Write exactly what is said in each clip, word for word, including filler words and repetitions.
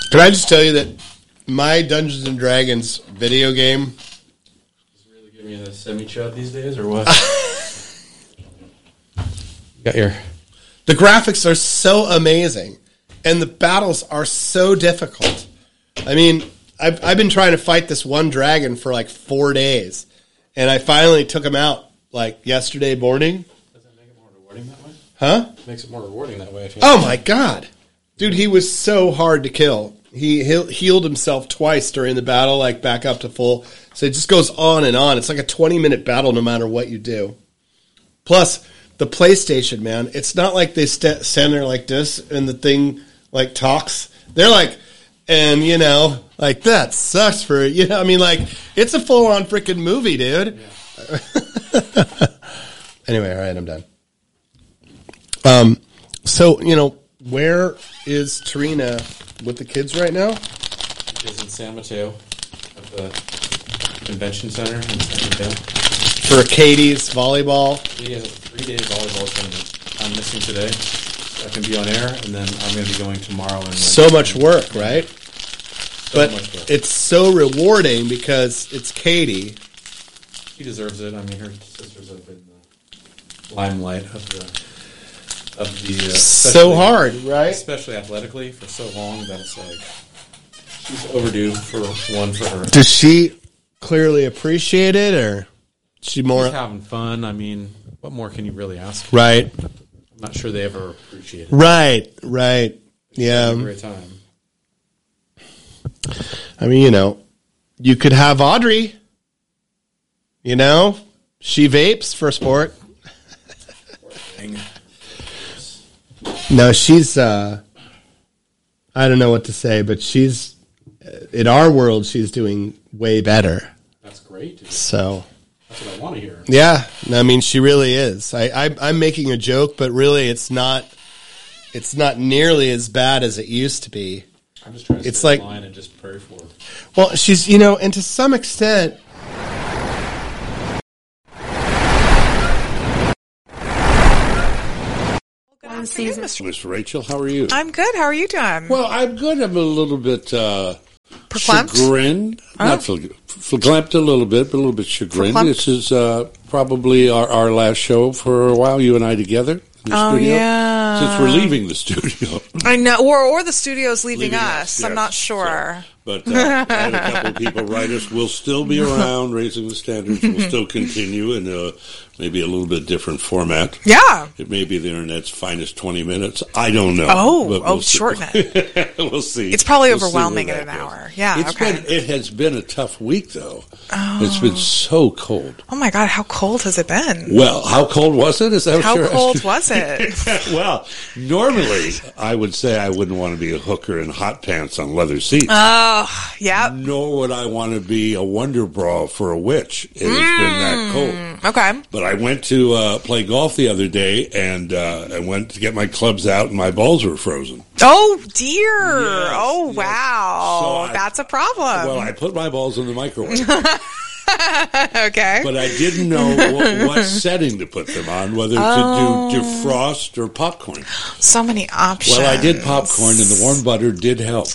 Can I just tell you that my Dungeons and Dragons video game is really giving you the semi-chud these days, or what? You got your... The graphics are so amazing, and the battles are so difficult. I mean, I've, I've been trying to fight this one dragon for like four days, and I finally took him out like yesterday morning. Does that make it more rewarding that way? Huh? It makes it more rewarding that way. If you Oh my god. Dude, he was so hard to kill. He he- healed himself twice during the battle, like back up to full. So it just goes on and on. It's like a twenty-minute battle no matter what you do. Plus, the PlayStation, man, it's not like they st- stand there like this and the thing like talks. They're like, and you know, like that sucks for, you know, I mean, like, it's a full-on freaking movie, dude. Yeah. Anyway, all right, I'm done. Um, so, you know, where is Tarina with the kids right now? She's in San Mateo at the convention center in San Mateo. For Katie's volleyball. Katie has a three-day volleyball tournament. I'm missing today. I can be on air, and then I'm going to be going tomorrow. And so much work, right? So but much work. It's so rewarding because it's Katie. She deserves it. I mean, her sisters have been the limelight of the of the uh, so hard, right? Especially athletically for so long that it's like she's overdue for one for her. Does she clearly appreciate it, or she more She's having fun? I mean, what more can you really ask for? Right. I'm not sure they ever appreciate it. Right, right. It's Yeah. a great time. I mean, you know, you could have Audrey. You know, she vapes for sport. No, she's, uh, I don't know what to say, but she's, in our world, she's doing way better. That's great. Dude. So. That's what I want to hear. Yeah, I mean, she really is. I, I, I'm making a joke, but really it's not, it's not nearly as bad as it used to be. I'm just trying to it's stay like, in line and just pray for her. Well, she's, you know, and to some extent, Miss Rachel, how are you? I'm good. How are you doing? Well, I'm good. I'm a little bit uh, Perplexed? chagrined. Oh. Not verklempt a little bit, but a little bit chagrined. Verklempt? This is uh, probably our, our last show for a while, you and I together in the Oh, studio. yeah. Since we're leaving the studio. I know, or or the studio's leaving, Leaving us. us, I'm yes. not sure. So, but uh, I had a couple of people write us. We'll still be around, raising the standards. We'll still continue in uh, maybe a little bit different format. Yeah. It may be the internet's finest twenty minutes. I don't know. Oh, but oh, we'll see. shorten it. We'll see. It's probably We'll see overwhelming where in that an goes. hour. Yeah, It's okay. been, it has been a tough week, though. Oh. It's been so cold. Oh my God, how cold has it been? Well, how cold was it? Is that How what you're cold asking? was it? Well, normally I would say I wouldn't want to be a hooker in hot pants on leather seats. Oh, yeah. Nor would I want to be a wonder bra for a witch. It has been that cold. Okay. But I went to uh, play golf the other day, and uh, I went to get my clubs out, and my balls were frozen. Oh, dear. Yes, oh, yes. wow. So I- That's a problem. Well, I put my balls in the microwave, okay. but I didn't know what, what setting to put them on, whether Oh. to do defrost or popcorn. So many options. Well, I did popcorn, and the warm butter did help.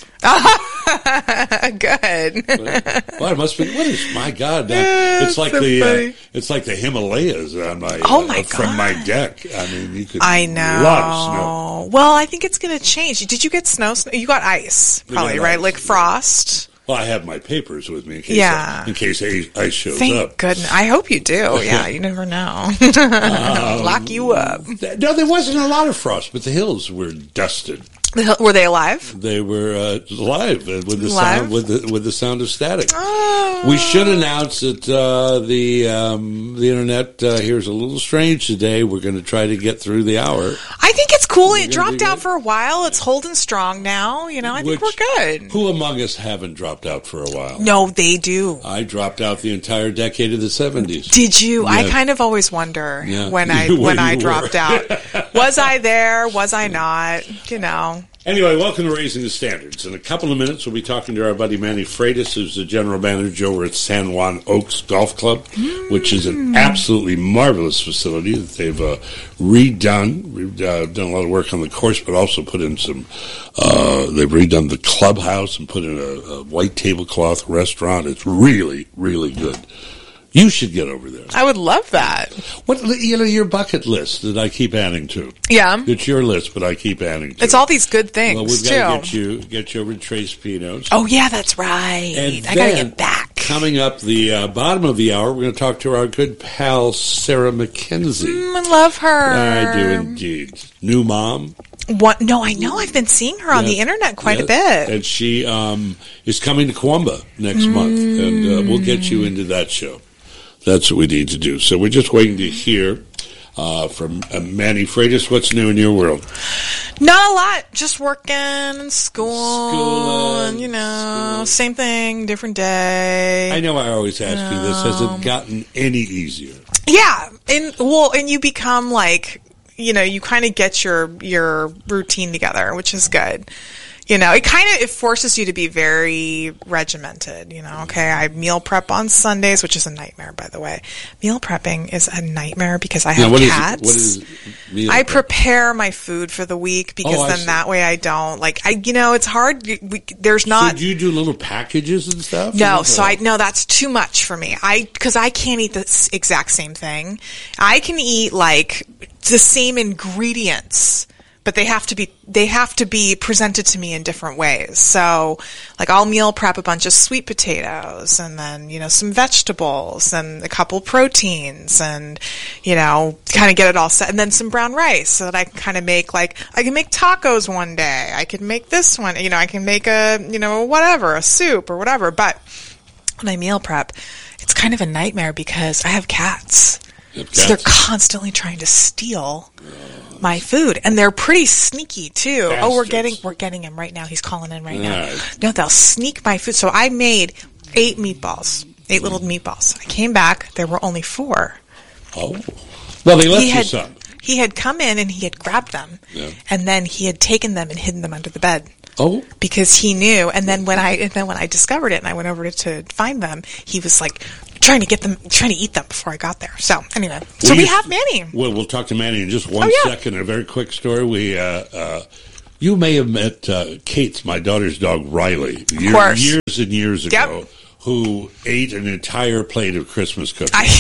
Good. But, well, it must be. What is? My God, that, Yeah, it's like so the uh, funny. it's like the Himalayas on my Oh, my uh, from God. my deck. I mean, you could. I know. A lot of snow. Well, I think it's going to change. Did you get snow? snow? You got ice, We probably, got right? ice, Like yeah. frost. Well, I have my papers with me in case Yeah. I, in case ice ice shows Thank up. goodness. I hope you do. Yeah, you never know. Um, Lock you up. Th- No, there wasn't a lot of frost, but the hills were dusted. The hill- Were they alive? They were uh, live uh, with the Live? sound with the with the sound of static. Oh. We should announce that uh, the um, the internet uh, here is a little strange today. We're going to try to get through the hour. I think it's cool. We're It gonna dropped be out good. for a while. It's holding strong now. You know, I think Which- we're good. Who among us haven't dropped out for a while? No, they do. I dropped out the entire decade of the seventies. Did you? I Yeah. kind of always wonder Yeah. when I Where when you I were. dropped out. Was I there? Was I not? You know. you. Anyway, welcome to Raising the Standards. In a couple of minutes, we'll be talking to our buddy Manny Freitas, who's the general manager over at San Juan Oaks Golf Club, mm. which is an absolutely marvelous facility that they've uh, redone. We've uh, done a lot of work on the course, but also put in some, uh, they've redone the clubhouse and put in a, a white tablecloth restaurant. It's really, really good. You should get over there. I would love that. What, you know, your bucket list that I keep adding to. Yeah. It's your list, but I keep adding to. It's all these good things, well, we've too. got to get you, get you over to Trace Pino's. Oh, yeah, that's right. And I got to get back. Coming up the uh, bottom of the hour, we're going to talk to our good pal, Sarah McKenzie. Mm, I love her. I do indeed. New mom. What? No, I know. I've been seeing her on yes, the internet quite yes. a bit. And she um, is coming to Koombah next mm. month, and uh, we'll get you into that show. That's what we need to do. So we're just waiting to hear uh, from uh, Manny Freitas. What's new in your world? Not a lot. Just working and school, school and, you know, school. Same thing, different day. I know I always ask you, you this. Has it gotten any easier? Yeah. And, well, and you become like, you know, you kind of get your, your routine together, which is good. You know, it kind of, it forces you to be very regimented, you know, okay, I meal prep on Sundays, which is a nightmare, by the way. Meal prepping is a nightmare because I have now, what cats. Is it? What is meal I prep? prepare my food for the week because oh, then see. that way I don't, like, I, you know, it's hard. We, there's not. So do you do little packages and stuff? No, so I, no, that's too much for me. I, because I can't eat the exact same thing. I can eat, like, the same ingredients, but they have to be they have to be presented to me in different ways. So, like, I'll meal prep a bunch of sweet potatoes and then, you know, some vegetables and a couple proteins and, you know, kind of get it all set. And then some brown rice so that I can kind of make, like, I can make tacos one day. I could make this one, you know, I can make a, you know, whatever, a soup or whatever. But when I meal prep, it's kind of a nightmare because I have cats. You have cats. So they're constantly trying to steal my food, and they're pretty sneaky too. Bastards. Oh, we're getting we're getting him right now. He's calling in right now. Right. No, they'll sneak my food. So I made eight meatballs, eight little meatballs. I came back, there were only four. Oh, well, they left he you had, some. He had come in and he had grabbed them, yeah. and then he had taken them and hidden them under the bed. Oh, because he knew. And then when I and then when I discovered it and I went over to, to find them, he was like trying to get them, trying to eat them before I got there. So anyway, so well, we you, have Manny. Well, we'll talk to Manny in just one oh, yeah. second. A very quick story. We, uh, uh, you may have met uh, Kate, my daughter's dog, Riley, of year, course. years and years ago, yep. who ate an entire plate of Christmas cookies. I,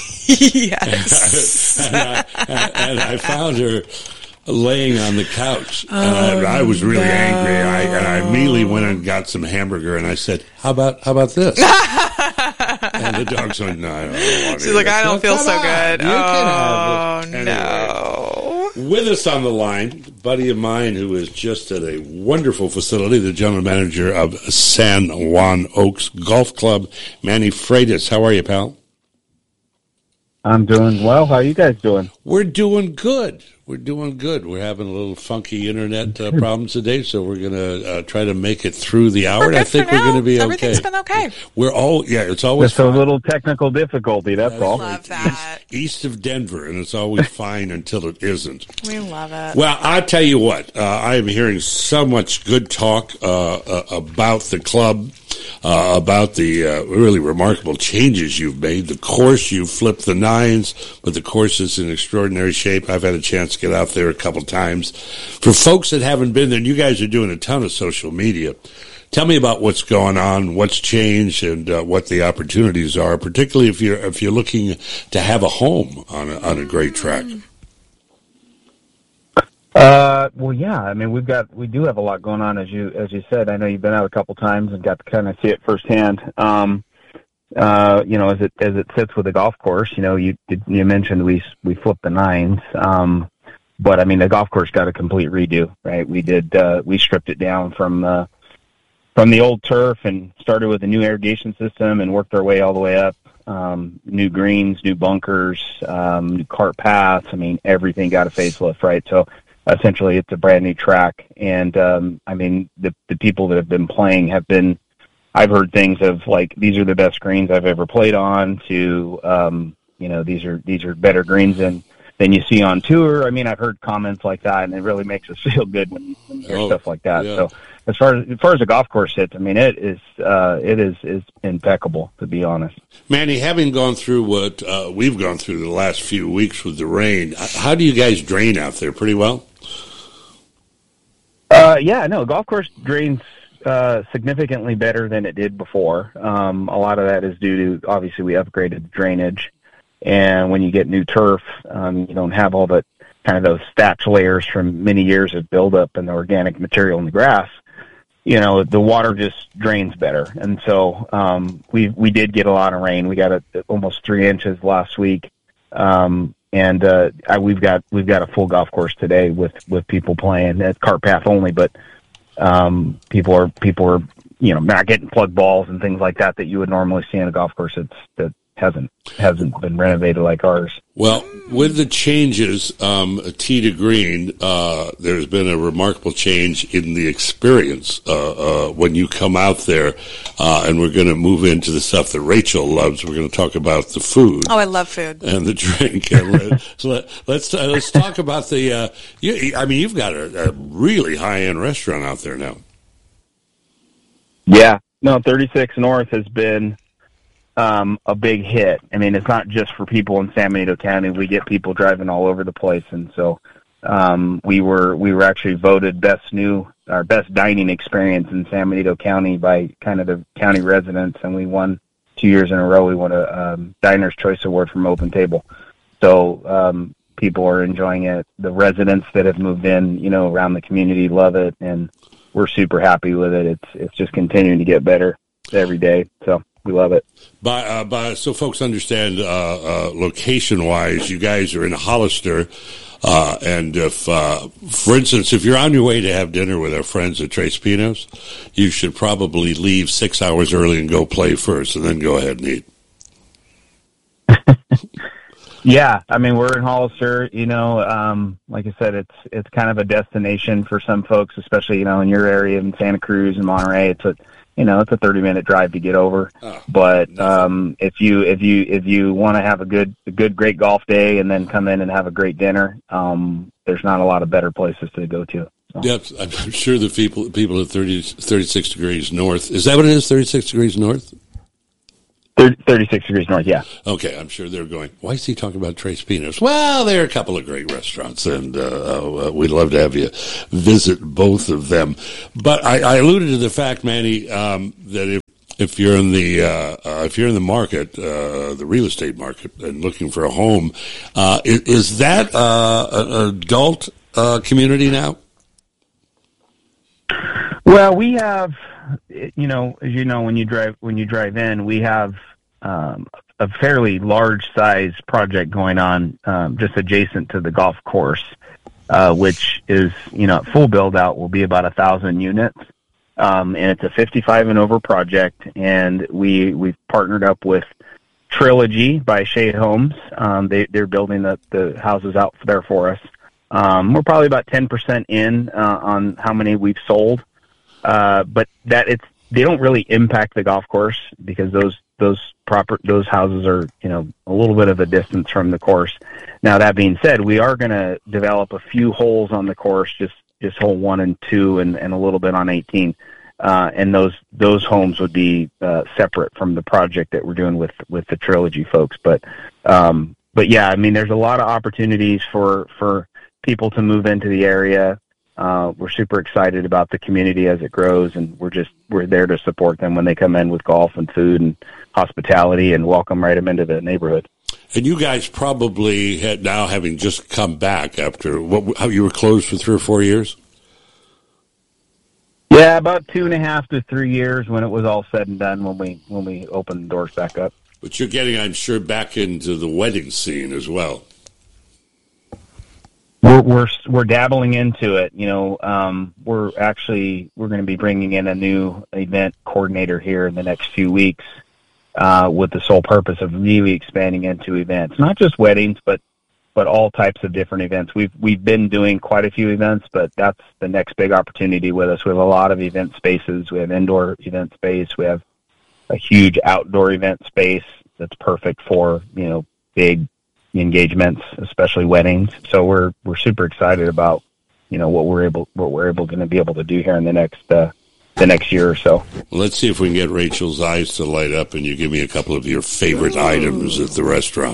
yes. and, I, and I found her laying on the couch, oh, and I, I was really no. angry. And I, and I immediately went and got some hamburger, and I said, "How about how about this?" And the dog's like, "No, I don't want it." She's like, "I don't feel so on. good." You oh can have it. no! Anyway, with us on the line, a buddy of mine who is just at a wonderful facility, the general manager of San Juan Oaks Golf Club, Manny Freitas. How are you, pal? I'm doing well. How are you guys doing? We're doing good. We're doing good. We're having a little funky internet uh, problems today, so we're going to uh, try to make it through the hour. We're And I good think for we're now. going to be okay. Everything's been okay. We're all, yeah, it's always Just a fine. little technical difficulty, that's, That's all. Love that. East, east of Denver, and it's always fine until it isn't. We love it. Well, I'll tell you what, uh, I am hearing so much good talk uh, uh, about the club, uh, about the uh, really remarkable changes you've made. The course, you've flipped the nines, but the course is in extraordinary shape. I've had a chance to get out there a couple times. For folks that haven't been there, and you guys are doing a ton of social media, tell me about what's going on, what's changed, and uh, what the opportunities are, particularly if you're if you're looking to have a home on a, on a great track. Uh, well, yeah. I mean, we've got we do have a lot going on, as you as you said. I know you've been out a couple times and got to kind of see it firsthand. Um, uh, you know, as it as it sits with the golf course, you know, you you mentioned we we flipped the nines. Um, But I mean, the golf course got a complete redo, right? We did, uh, we stripped it down from, uh, from the old turf and started with a new irrigation system and worked our way all the way up. Um, new greens, new bunkers, um, new cart paths. I mean, everything got a facelift, right? So essentially it's a brand new track. And, um, I mean, the, the people that have been playing have been, I've heard things of like, these are the best greens I've ever played on to, um, you know, these are, these are better greens than, than you see on tour. I mean, I've heard comments like that, and it really makes us feel good when you, when you hear Oh, stuff like that. yeah. So as far as, as far as the golf course hits, I mean, it is uh, it is is impeccable, to be honest. Manny, having gone through what uh, we've gone through the last few weeks with the rain, h- how do you guys drain out there? Pretty well? Uh, yeah, no, golf course drains uh, significantly better than it did before. Um, a lot of that is due to, obviously, we upgraded the drainage. And when you get new turf, um, you don't have all the kind of those thatch layers from many years of buildup in the organic material in the grass. You know, the water just drains better. And so um, we we did get a lot of rain. We got a, almost three inches last week. Um, and uh, I, we've got we've got a full golf course today with, with people playing at cart path only, but um, people are people are you know not getting plug balls and things like that that you would normally see in a golf course. It's that hasn't hasn't been renovated like ours. Well, with the changes, um, tee to green, uh, there's been a remarkable change in the experience uh, uh, when you come out there, uh, and we're going to move into the stuff that Rachel loves. We're going to talk about the food. Oh, I love food. And the drink. And let, so let, let's uh, let's talk about the. Uh, you, I mean, you've got a, a really high end restaurant out there now. Yeah, no, thirty-six North has been um, a big hit. I mean, it's not just for people in San Benito County. We get people driving all over the place, and so um, we were we were actually voted best new our best dining experience in San Benito County by kind of the county residents, and we won two years in a row. We won a um, Diner's Choice Award from Open Table. So um, people are enjoying it. The residents that have moved in, you know, around the community love it, and we're super happy with it. It's it's just continuing to get better every day. So we love it. By, uh, by, so folks understand, uh, uh, location-wise, you guys are in Hollister, uh, and if, uh, for instance, if you're on your way to have dinner with our friends at Tres Pinos, you should probably leave six hours early and go play first, and then go ahead and eat. Yeah, I mean, we're in Hollister, you know, um, like I said, it's it's kind of a destination for some folks, especially, you know, in your area in Santa Cruz and Monterey. It's a, you know, it's a thirty minute drive to get over. Oh, but um, if you if you if you want to have a good a good great golf day and then come in and have a great dinner, um, there's not a lot of better places to go to. So. Yep, I'm sure the people people at thirty, thirty-six degrees north. Is that what it is? thirty-six degrees north. thirty-six degrees north, yeah. Okay, I'm sure they're going, why is he talking about Tres Pinos? Well, there are a couple of great restaurants, and uh, uh, we'd love to have you visit both of them. But I, I alluded to the fact, Manny, um, that if if you're in the uh, uh, if you're in the market, uh, the real estate market, and looking for a home, uh, is, is that uh, an adult uh, community now? Well, we have, you know, as you know, when you drive when you drive in, we have um, a fairly large size project going on um, just adjacent to the golf course, uh, which is, you know, at full build out will be about a thousand units, um, and it's a fifty-five and over project. And we we've partnered up with Trilogy by Shea Homes. Um, they they're building the the houses out there for us. Um, we're probably about ten percent in uh, on how many we've sold. Uh, but that it's, they don't really impact the golf course because those, those proper, those houses are, you know, a little bit of a distance from the course. Now, that being said, we are going to develop a few holes on the course, just, just hole one and two and, and a little bit on eighteen. Uh, and those, those homes would be, uh, separate from the project that we're doing with, with the Trilogy folks. But, um, but yeah, I mean, there's a lot of opportunities for, for people to move into the area. Uh, we're super excited about the community as it grows, and we're just we're there to support them when they come in with golf and food and hospitality, and welcome right them into the neighborhood. And you guys probably had now having just come back after what? How you were closed for three or four years? Yeah, about two and a half to three years when it was all said and done when we when we opened the doors back up. But you're getting, I'm sure, back into the wedding scene as well. We're, we're we're dabbling into it. You know, um, we're actually we're going to be bringing in a new event coordinator here in the next few weeks, uh, with the sole purpose of really expanding into events, not just weddings, but but all types of different events. We've we've been doing quite a few events, but that's the next big opportunity with us. We have a lot of event spaces. We have indoor event space. We have a huge outdoor event space that's perfect for, you know, big engagements, especially weddings. So we're we're super excited about, you know, what we're able what we're able going to be able to do here in the next uh, the next year or so. Well, let's see if we can get Rachel's eyes to light up, and you give me a couple of your favorite Ooh. items at the restaurant.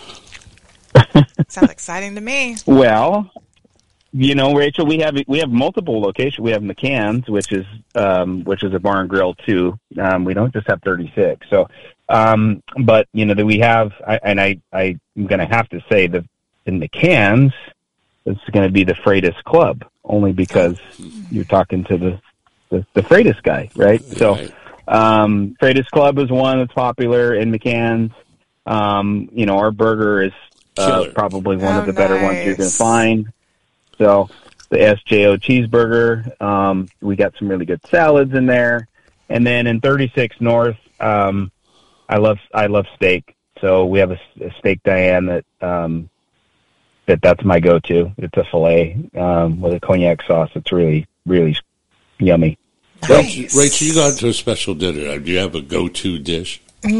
Sounds exciting to me. Well, you know, Rachel, we have we have multiple locations. We have McCann's, which is um, which is a bar and grill too. Um, we don't just have thirty-six. So, um, but you know that we have, I, and I I'm going to have to say that in McCann's, it's going to be the Freitas Club, only because you're talking to the the, the Freitas guy, right? Right. So, um, Freitas Club is one that's popular in McCann's. Um, you know, our burger is uh, probably one oh, of the better nice. ones you're going to find. So the S J O cheeseburger, um, we got some really good salads in there. And then in thirty-six North, um, I love, I love steak. So we have a, a steak Diane that, um, that that's my go-to. It's a filet, um, with a cognac sauce. It's really, really yummy. Nice. Rachel, you go out to a special dinner. Do you have a go-to dish?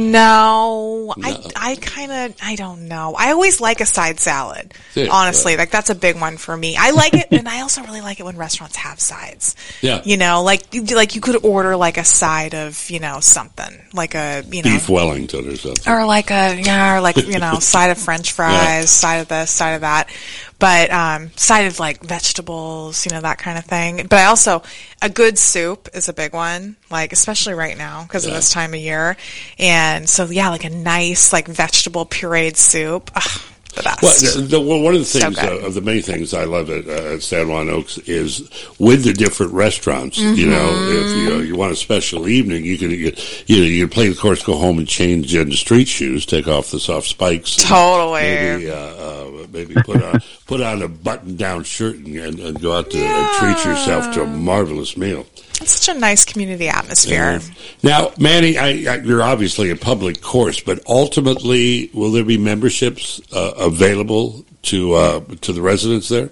No, No. I, I kind of, I don't know. I always like a side salad, Yeah, honestly. right. Like, that's a big one for me. I like it, and I also really like it when restaurants have sides. Yeah. You know, like, you- like you could order, like, a side of, you know, something. Like a, you know. Beef Wellington or something. Or like a, yeah, or like, you know, side of French fries, Yeah. side of this, side of that. But, um, side of like vegetables, you know, that kind of thing. But I also, a good soup is a big one, like, especially right now because Yeah. of this time of year. And so, yeah, like a nice, like, vegetable pureed soup. Ugh, the best. Well, the, the, well, one of the So things, good. uh, of the many things I love at, uh, at San Juan Oaks is with the different restaurants. Mm-hmm. You know, if you, know, you want a special evening, you can you, you know you can play the course, go home and change into street shoes, take off the soft spikes, and Totally. maybe uh, uh, maybe put on put on a button down shirt and, and, and go out to uh, treat yourself to a marvelous meal. It's such a nice community atmosphere. Uh, now, Manny, I, I, you're obviously a public course, but ultimately, will there be memberships uh, available to uh, to the residents there?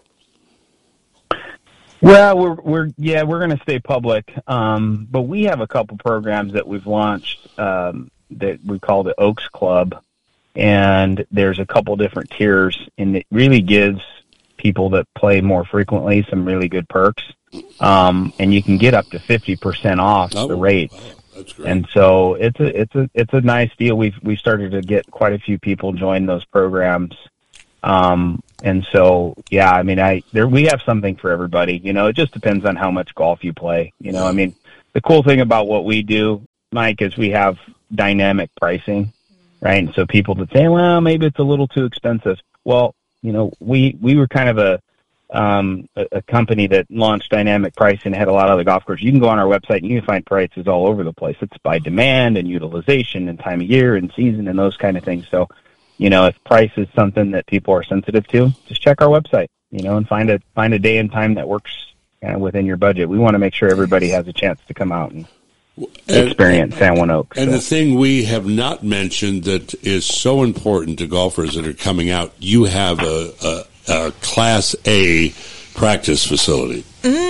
Well, we're we're yeah we're going to stay public, um, but we have a couple programs that we've launched um, that we call the Oaks Club, and there's a couple different tiers, and it really gives people that play more frequently some really good perks, um, and you can get up to fifty percent off Oh, the rates. wow, that's great. And so it's a it's a it's a nice deal. We've we started to get quite a few people join those programs. Um, and so, yeah, I mean, I, there, we have something for everybody, you know, it just depends on how much golf you play. You know, I mean, the cool thing about what we do, Mike, is we have dynamic pricing, right? And so people that say, well, maybe it's a little too expensive. Well, you know, we, we were kind of a, um, a, a company that launched dynamic pricing, had a lot of the golf courses. You can go on our website and you can find prices all over the place. It's by demand and utilization and time of year and season and those kind of things. So, you know, if price is something that people are sensitive to, just check our website, you know, and find a find a day and time that works kind of within your budget. We want to make sure everybody has a chance to come out and, and experience San Juan Oaks. And so. the thing we have not mentioned that is so important to golfers that are coming out, you have a, a, a Class A practice facility.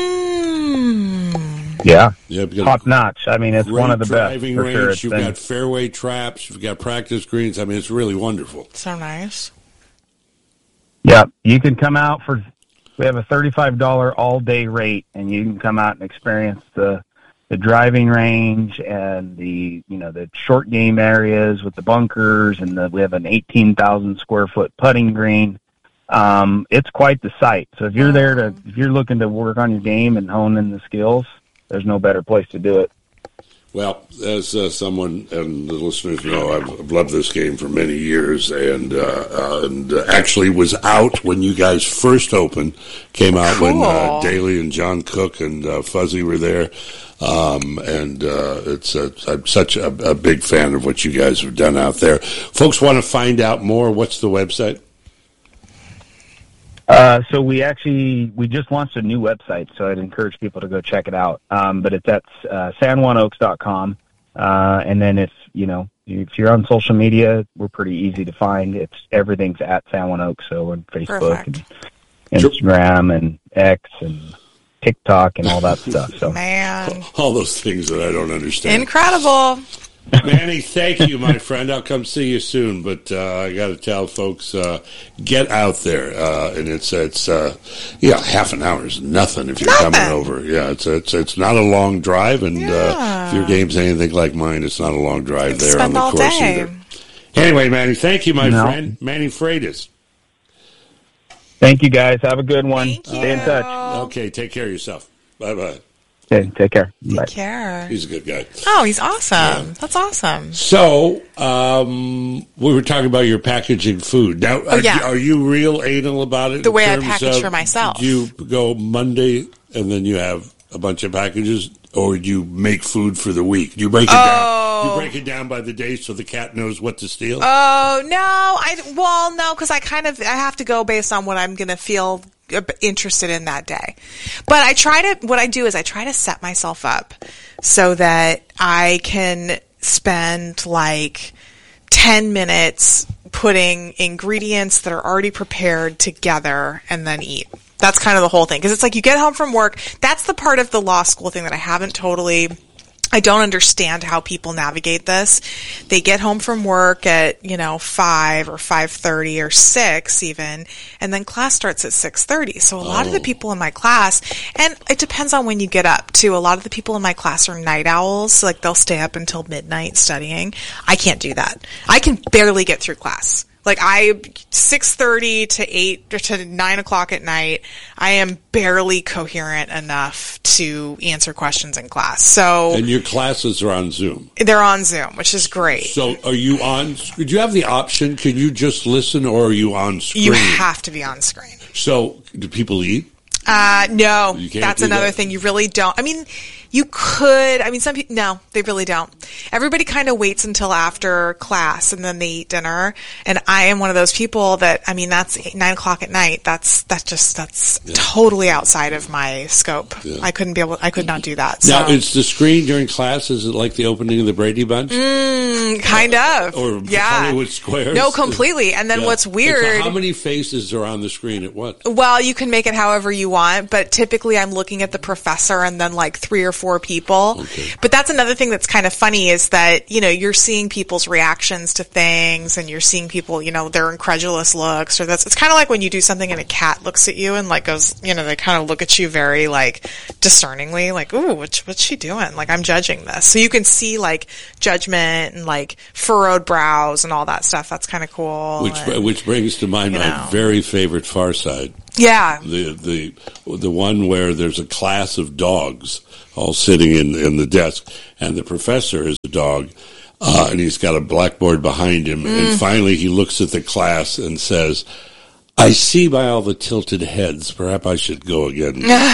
Mm. Yeah, Yeah, because top notch. I mean, it's great one of the best driving for range. sure. It's You've been, got fairway traps. You've got practice greens. I mean, it's really wonderful. So nice. yeah, you can come out for. We have a thirty-five dollars all day rate, and you can come out and experience the the driving range and the you know the short game areas with the bunkers, and the, we have an eighteen thousand square foot putting green. Um, it's quite the sight. So if you're there to if you're looking to work on your game and hone in the skills, there's no better place to do it. Well, as uh, someone and the listeners know, I've, I've loved this game for many years, and uh, uh, and uh, actually was out when you guys first opened. Came out when uh, Cool. Daly and John Cook and uh, Fuzzy were there, um, and uh, it's uh, I'm such a, a big fan of what you guys have done out there. Folks want to find out more. What's the website? Uh, so we actually we just launched a new website, so I'd encourage people to go check it out. Um, but it's at uh, san juan oaks dot com, uh, and then if you know if you're on social media, we're pretty easy to find. It's everything's at San Juan Oaks, so on Facebook Perfect. and Instagram and X and TikTok and all that stuff. So Man. All those things that I don't understand. Incredible. Manny, thank you, my friend. I'll come see you soon, but uh, I got to tell folks, uh, get out there, uh, and it's it's uh, yeah, half an hour is nothing if you're Nothing. coming over. Yeah, it's it's it's not a long drive, and uh, Yeah. if your game's anything like mine, it's not a long drive Could there spend on all the course day. either. Anyway, Manny, thank you, my No. friend, Manny Freitas. Thank you, guys. Have a good one. Thank you. Stay in touch. Okay, take care of yourself. Bye bye. Okay, take care. Bye. Take care. He's a good guy. Oh, he's awesome. That's awesome. So, um, we were talking about your packaging food. Now, are, Oh, yeah. you, are you real anal about it? The in way I terms package of, for myself. Do you go Monday and then you have a bunch of packages, or do you make food for the week? Do you break it Oh. down? Do you break it down by the day so the cat knows what to steal? Oh no, I well no, because I kind of I have to go based on what I'm gonna feel interested in that day. But I try to what I do is I try to set myself up so that I can spend like ten minutes putting ingredients that are already prepared together and then eat. That's kind of the whole thing, because it's like you get home from work. That's the part of the law school thing that I haven't totally. I don't understand how people navigate this. They get home from work at, you know, five or five thirty or six even, and then class starts at six thirty. So a lot of the people in my class, and it depends on when you get up too. A lot of the people in my class are night owls. Like they'll stay up until midnight studying. I can't do that. I can barely get through class. Like I, six thirty to eight or to nine o'clock at night, I am barely coherent enough to answer questions in class. So And your classes are on Zoom. they're on Zoom, which is great. So are you on? Do you have the option? Can you just listen, or are you on screen? You have to be on screen. So do people eat? Uh, no, You can't that's do another that. thing. You really don't. I mean, you could. I mean, some people, no, they really don't. Everybody kind of waits until after class and then they eat dinner. And I am one of those people that, I mean, that's eight, nine o'clock at night. That's, that's just, that's totally outside of my scope. Yeah. I couldn't be able, I could not do that. Now, so. is the screen during class, is it like the opening of the Brady Bunch? Mm, kind of. Or yeah. Hollywood Squares? No, completely. And then Yeah. what's And weird. so how many faces are on the screen at once? Well, you can make it however you want, but typically I'm looking at the professor and then like three or four people. Okay. But that's another thing that's kind of funny is that, you know, you're seeing people's reactions to things and you're seeing people, you know, their incredulous looks or that's, it's kind of like when you do something and a cat looks at you and like goes, you know, they kind of look at you very like discerningly, like, ooh, what's, what's she doing? Like I'm judging this. So you can see like judgment and like furrowed brows and all that stuff. That's kind of cool. Which and, which brings to mind you my know. very favorite Far Side. yeah. The the the one where there's a class of dogs all sitting in in the desk, and the professor is a dog, uh, and he's got a blackboard behind him, Mm. and finally he looks at the class and says, "I see by all the tilted heads, perhaps I should go again."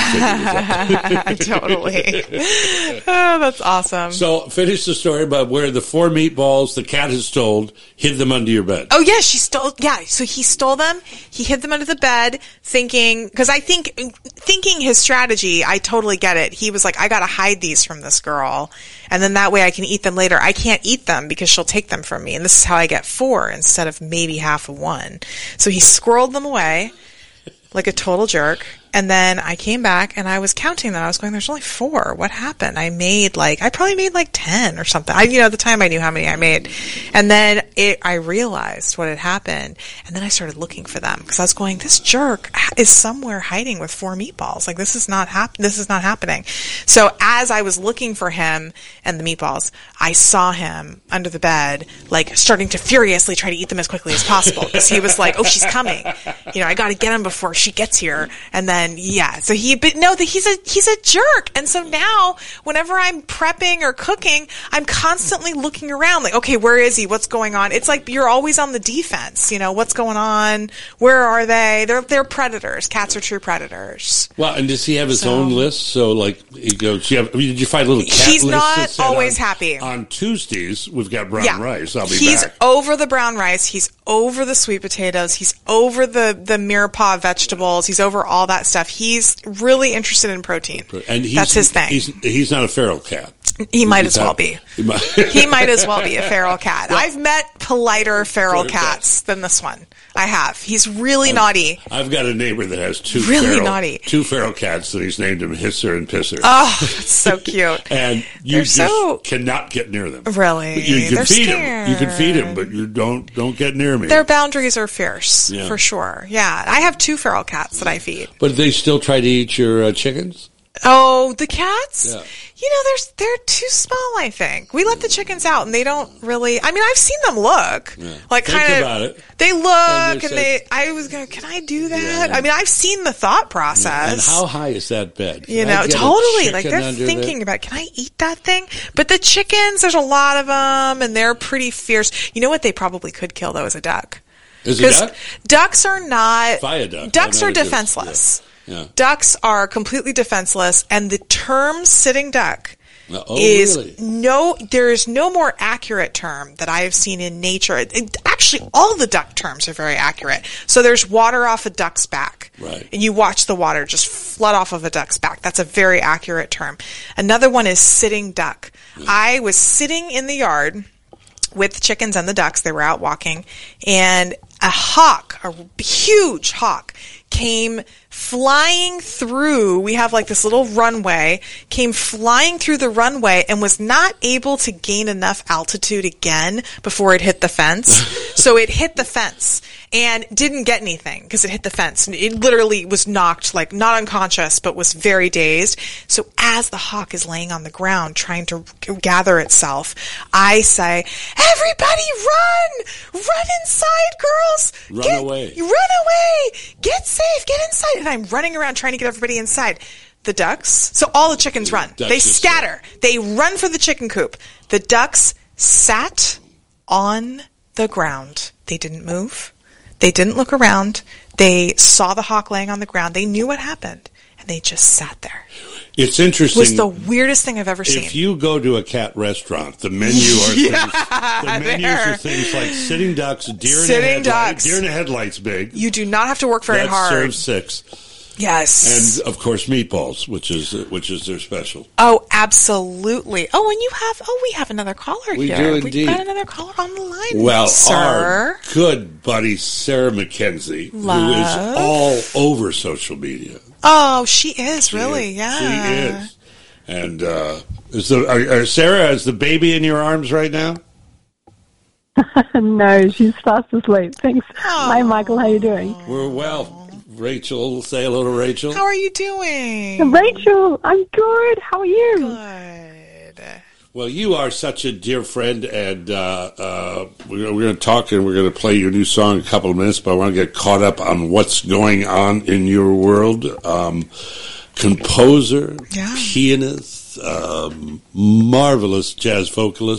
Totally. Oh, that's awesome. So finish the story about where the four meatballs the cat has stole, hid them under your bed. Oh yeah, she stole. Yeah, so he stole them. He hid them under the bed, thinking because I think thinking his strategy. I totally get it. He was like, I got to hide these from this girl, and then that way I can eat them later. I can't eat them because she'll take them from me, and this is how I get four instead of maybe half of one. So he squirreled them away like a total jerk. And then I came back and I was counting them. I was going, there's only four. What happened? I made like, I probably made like ten or something. I, you know, at the time I knew how many I made. And then it, I realized what had happened. And then I started looking for them because I was going, this jerk is somewhere hiding with four meatballs. Like this is not hap- this is not happening. So as I was looking for him and the meatballs, I saw him under the bed, like starting to furiously try to eat them as quickly as possible because he was like, oh, she's coming. You know, I got to get him before she gets here. And then And yeah, so he, but no, that he's a, he's a jerk. And so now whenever I'm prepping or cooking, I'm constantly looking around like, okay, where is he? What's going on? It's like you're always on the defense. You know, what's going on? Where are they? They're, they're predators. Cats are true predators. Well, and does he have his So- own list? So, like, he goes, you have, I mean, did you find a little cat He's list not that said always on, happy. On Tuesdays, we've got brown Yeah. rice. I'll be He's back. over the brown rice. He's over the sweet potatoes. He's over the, the mirepoix vegetables. He's over all that stuff. He's really interested in protein. And he's, That's his thing. He's, he's not a feral cat. He might He's as well out- be. He might, He might as well be a feral cat. I've met politer feral Feral cats than this one. I have. He's really naughty. I've got a neighbor that has two Really feral, naughty. two feral cats, and he's named them Hisser and Pisser. Oh, that's so cute. And you They're just so- cannot get near them. Really? You, you can They're feed them. You can feed them, scared. but you don't don't get near me. Their boundaries are fierce, Yeah. for sure. Yeah. I have two feral cats that I feed. But they still try to eat your uh, chickens? Oh, the cats? Yeah. You know, they're, they're too small, I think. We let the chickens out, and they don't really... I mean, I've seen them look. Yeah. Like, Think kind of... about it. They look, And and, they they... said- I was going, can I do that? Yeah. I mean, I've seen the thought process. And how high is that bed? You Can I know, get a totally. Like, chicken they're under thinking there? about, can I eat that thing? But the chickens, there's a lot of them, and they're pretty fierce. You know what they probably could kill, though, is a duck. Is a Because duck? ducks are not... Viaduct. Ducks I are know it is. defenseless. Yeah. Yeah. Ducks are completely defenseless, and the term sitting duck Oh, is really? no, there is no more accurate term that I have seen in nature. It, actually, all the duck terms are very accurate. So there's water off a duck's back. Right. And you watch the water just flood off of a duck's back. That's a very accurate term. Another one is sitting duck. I was sitting in the yard with the chickens and the ducks. They were out walking, and a hawk, a huge hawk, came flying through. We have like this little runway, came flying through the runway and was not able to gain enough altitude again before it hit the fence. So it hit the fence and didn't get anything because it hit the fence. And it literally was knocked, like not unconscious, but was very dazed. So as the hawk is laying on the ground trying to gather itself, I say, everybody run! Run inside, girls! Run Get- away. Run away! Get safe! Get inside! And I'm running around trying to get everybody inside. The ducks, so all the chickens run. Ducks They just scatter. They run for the chicken coop. The ducks sat on the ground. They didn't move. They didn't look around. They saw the hawk laying on the ground. They knew what happened, and they just sat there. It's It interesting. was the weirdest thing I've ever seen. If you go to a cat restaurant, the menu are things, the menus there. are things like sitting ducks, deer in Sitting the headlights, ducks. deer in the headlights big. You do not have to work very that hard. serves six, Yes. and of course meatballs, which is which is their special. Oh, absolutely. Oh, and you have, oh, we have another caller We here. do We've indeed. got another caller on the line. Well, sir. our good buddy Sarah McKenzie, who is Love. all over social media. Oh, she is, She really, is- yeah. she is. And uh, is the are, are Sarah, is the baby in your arms right now? No, she's fast asleep. Thanks. Oh. Hi, Michael. How you doing? We're well. Rachel, say hello to Rachel. How are you doing? Rachel, I'm good. How are you? Good. Well, you are such a dear friend, and uh, uh, we're, we're going to talk and we're going to play your new song in a couple of minutes, but I want to get caught up on what's going on in your world. Um, composer, Yeah. pianist, um, marvelous jazz vocalist.